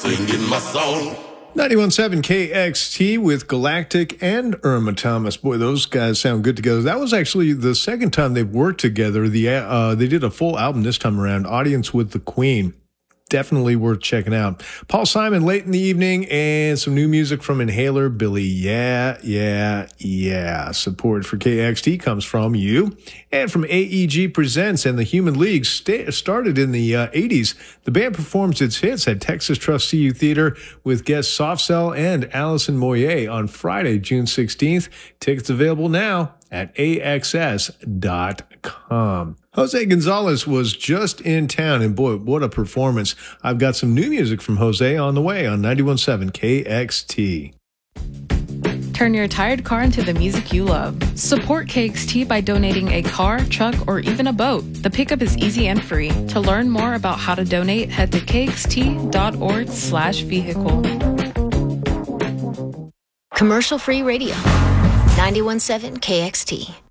singing my song. 91.7 KXT with Galactic and Irma Thomas. Boy, those guys sound good together. That was actually the second time they've worked together. They did a full album this time around, Audience with the Queen. Definitely worth checking out. Paul Simon late in the evening and some new music from Inhaler Billy. Yeah. Support for KXT comes from you and from AEG Presents and the Human League. Started in the 80s. The band performs its hits at Texas Trust CU Theater with guests Soft Cell and Alison Moyer on Friday, June 16th. Tickets available now at AXS.com. Jose Gonzalez was just in town, and boy, what a performance. I've got some new music from Jose on the way on 91.7 KXT. Turn your tired car into the music you love. Support KXT by donating a car, truck, or even a boat. The pickup is easy and free. To learn more about how to donate, head to kxt.org/vehicle. Commercial-free radio. 91.7 KXT.